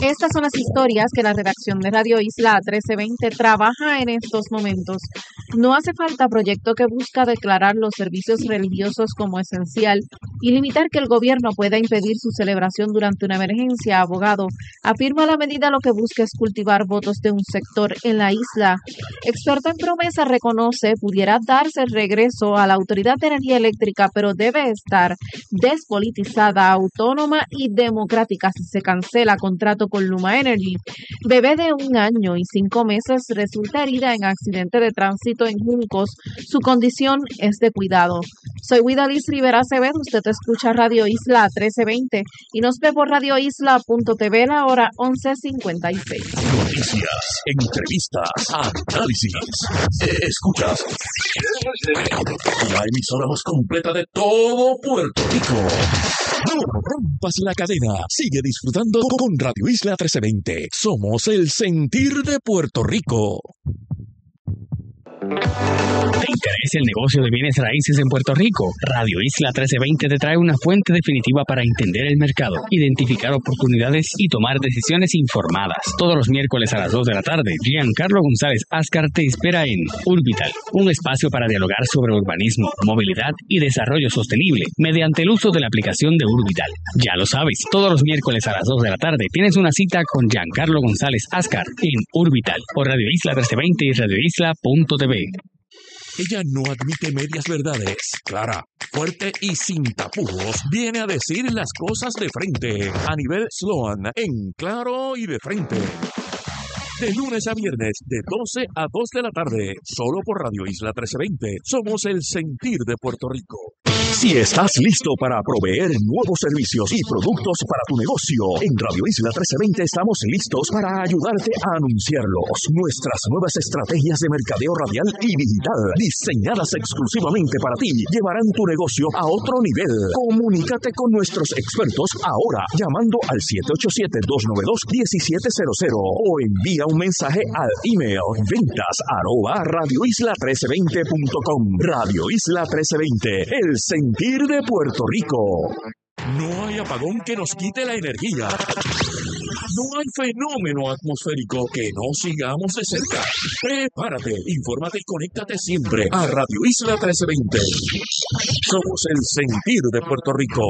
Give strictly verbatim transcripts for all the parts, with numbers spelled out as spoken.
Estas son las historias que la redacción de Radio Isla trece veinte trabaja en estos momentos. No hace falta proyecto que busca declarar los servicios religiosos como esencial y limitar que el gobierno pueda impedir su celebración durante una emergencia. Abogado afirma la medida lo que busca es cultivar votos de un sector en la isla. Experto en promesa reconoce pudiera darse el regreso a la Autoridad de Energía Eléctrica, pero debe estar despolitizada, autónoma y democrática si se cancela contrato con Luma Energy. Bebé de un año y cinco meses resulta herida en accidente de tránsito en Juncos. Su condición es de cuidado. Soy Widalis Rivera Acevedo. Usted escucha Radio Isla trece veinte y nos ve por radio isla punto t v la hora once cincuenta y seis. Noticias, entrevistas, análisis. Escuchas la emisora más completa de todo Puerto Rico. No rompas la cadena. Sigue disfrutando con Radio Isla trece veinte. Somos el sentir de Puerto Rico. ¿Te interesa el negocio de bienes raíces en Puerto Rico? Radio Isla trece veinte te trae una fuente definitiva para entender el mercado, identificar oportunidades y tomar decisiones informadas. Todos los miércoles a las dos de la tarde, Giancarlo González Ascar te espera en Urbital, un espacio para dialogar sobre urbanismo, movilidad y desarrollo sostenible mediante el uso de la aplicación de Urbital. Ya lo sabes, todos los miércoles a las dos de la tarde tienes una cita con Giancarlo González Ascar en Urbital por Radio Isla trece veinte y radio isla punto t v. Ella no admite medias verdades. Clara, fuerte y sin tapujos, viene a decir las cosas de frente. A nivel Sloan, en claro y de frente. De lunes a viernes, de doce a dos de la tarde, solo por Radio Isla trece veinte. Somos el sentir de Puerto Rico. Si estás listo para proveer nuevos servicios y productos para tu negocio, en Radio Isla trece veinte estamos listos para ayudarte a anunciarlos. Nuestras nuevas estrategias de mercadeo radial y digital, diseñadas exclusivamente para ti, llevarán tu negocio a otro nivel. Comunícate con nuestros expertos ahora, llamando al siete ocho siete, dos nueve dos, uno siete cero cero o envía un mensaje al email ventas arroba radio isla trece veinte punto com. Radio Isla trece veinte, el sentir de Puerto Rico. No hay apagón que nos quite la energía. No hay fenómeno atmosférico que no sigamos de cerca. Prepárate, infórmate y conéctate siempre a Radio Isla trece veinte. Somos el sentir de Puerto Rico.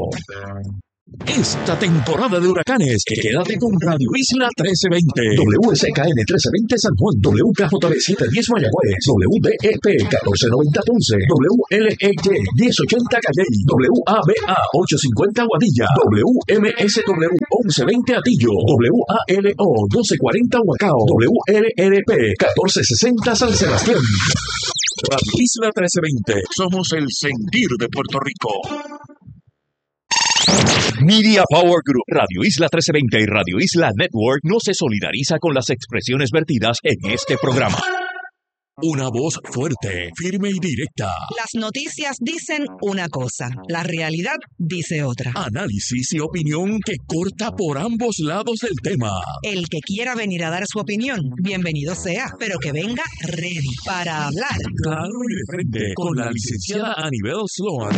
Esta temporada de huracanes, quédate con Radio Isla trece veinte. W S K N trece veinte San Juan, W K J B setecientos diez Mayagüez, W D E P catorce noventa Ponce, W L E Y diez ochenta Calle, W A B A ochocientos cincuenta Guadilla, W M S W once veinte Atillo, W A L O doce cuarenta Huacao, W L R P catorce sesenta San Sebastián. Radio Isla trece veinte, somos el sentir de Puerto Rico. Media Power Group, Radio Isla trece veinte y Radio Isla Network no se solidariza con las expresiones vertidas en este programa. Una voz fuerte, firme y directa. Las noticias dicen una cosa, la realidad dice otra. Análisis y opinión que corta por ambos lados del tema. El que quiera venir a dar su opinión, bienvenido sea, pero que venga ready para hablar. Claro y de frente, con la licenciada Anibel Sloan.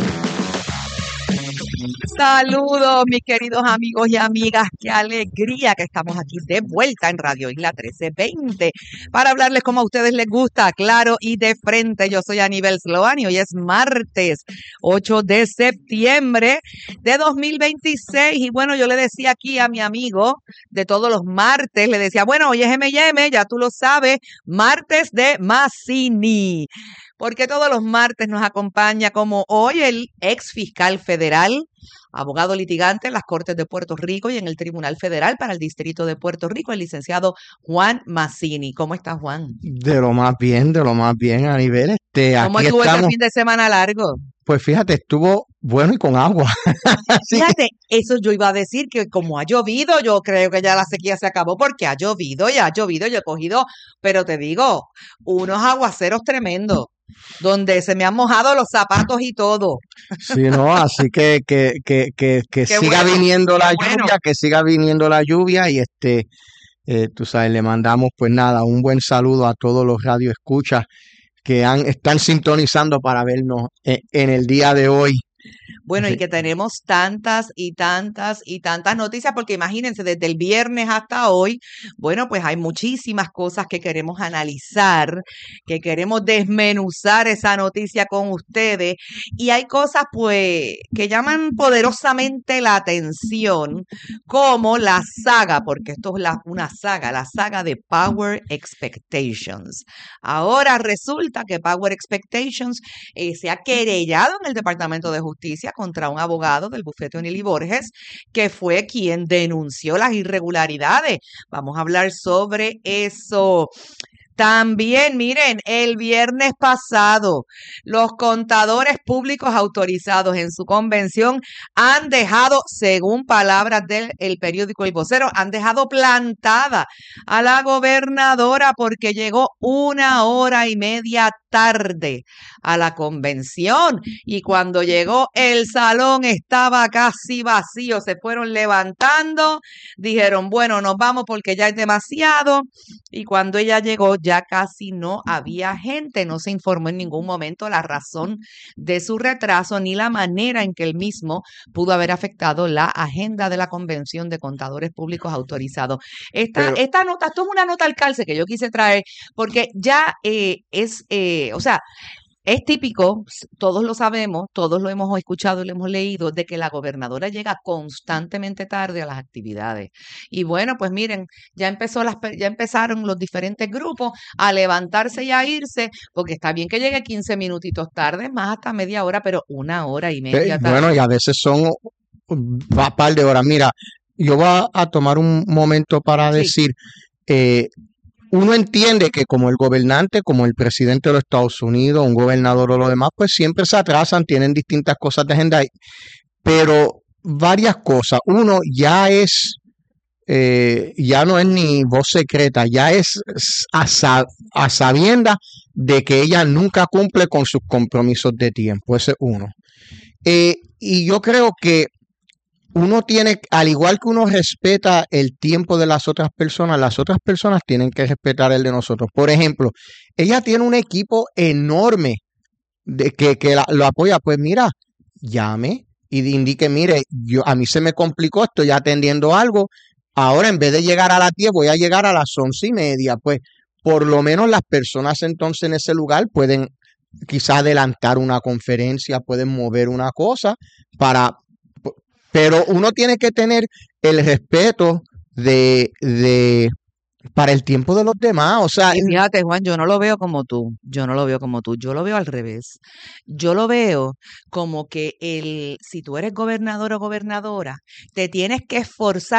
Saludos, mis queridos amigos y amigas. Qué alegría que estamos aquí de vuelta en Radio Isla trece veinte para hablarles como a ustedes les gusta, claro y de frente. Yo soy Anibel Sloan y hoy es martes ocho de septiembre de dos mil veintiséis. Y bueno, yo le decía aquí a mi amigo de todos los martes, le decía, bueno, hoy es eme y eme, ya tú lo sabes, martes de Mazzini. Porque todos los martes nos acompaña como hoy el ex fiscal federal, abogado litigante en las Cortes de Puerto Rico y en el Tribunal Federal para el Distrito de Puerto Rico, el licenciado Juan Mazzini. ¿Cómo estás, Juan? De lo más bien, de lo más bien, a nivel este. ¿Cómo aquí estuvo estamos. este fin de semana largo? Pues fíjate, estuvo bueno y con agua. Así Fíjate, eso yo iba a decir que como ha llovido, yo creo que ya la sequía se acabó porque ha llovido y ha llovido. Yo he cogido, pero te digo, unos aguaceros tremendos, donde se me han mojado los zapatos y todo. Sí, no, así que que que que, que Qué siga bueno, viniendo la qué bueno. lluvia, que siga viniendo la lluvia y este, eh, tú sabes, le mandamos pues nada, un buen saludo a todos los radioescuchas que han, están sintonizando para vernos en, en el día de hoy Bueno, Sí. y que tenemos tantas y tantas y tantas noticias, porque imagínense, desde el viernes hasta hoy, bueno, pues hay muchísimas cosas que queremos analizar, que queremos desmenuzar esa noticia con ustedes, y hay cosas, pues, que llaman poderosamente la atención, como la saga, porque esto es la- una saga, la saga de Power Expectations. Ahora resulta que Power Expectations eh, se ha querellado en el Departamento de Justicia contra un abogado del bufete O'Neill y Borges, que fue quien denunció las irregularidades. Vamos a hablar sobre eso. También, miren, el viernes pasado, los contadores públicos autorizados en su convención han dejado, según palabras del el periódico El Vocero, han dejado plantada a la gobernadora porque llegó una hora y media tarde a la convención, y cuando llegó el salón estaba casi vacío. Se fueron levantando, dijeron, bueno, nos vamos porque ya es demasiado, y cuando ella llegó ya casi no había gente. No se informó en ningún momento la razón de su retraso ni la manera en que el mismo pudo haber afectado la agenda de la Convención de Contadores Públicos Autorizados. Esta, Pero, esta nota, esto es una nota al calce que yo quise traer porque ya eh, es, eh, o sea, es típico, s- todos lo sabemos, todos lo hemos escuchado y lo hemos leído, de que la gobernadora llega constantemente tarde a las actividades. Y bueno, pues miren, ya empezó las, pe- ya empezaron los diferentes grupos a levantarse y a irse, porque está bien que llegue quince minutitos tarde, más hasta media hora, pero una hora y eh, media bueno, y tarde. a veces son un par de horas. Mira, yo voy a, a tomar un momento para Sí, decir, eh, uno entiende que como el gobernante, como el presidente de los Estados Unidos, un gobernador o lo demás, pues siempre se atrasan, tienen distintas cosas de agenda, pero varias cosas. Uno ya es, eh, ya no es ni voz secreta, ya es s- a, sa- a sabienda de que ella nunca cumple con sus compromisos de tiempo. Ese es uno. Eh, y yo creo que uno tiene, al igual que uno respeta el tiempo de las otras personas, las otras personas tienen que respetar el de nosotros. Por ejemplo, ella tiene un equipo enorme de que, que la- lo apoya. Pues mira, llame y di- indique, mire, yo a mí se me complicó, estoy atendiendo algo. Ahora en vez de llegar a las diez, voy a llegar a las once y media. Pues por lo menos las personas entonces en ese lugar pueden quizá adelantar una conferencia, pueden mover una cosa para, pero uno tiene que tener el respeto de, de para el tiempo de los demás. O sea, y fíjate, Juan, yo no lo veo como tú, yo no lo veo como tú, yo lo veo al revés. Yo lo veo como que el, si tú eres gobernador o gobernadora, te tienes que esforzar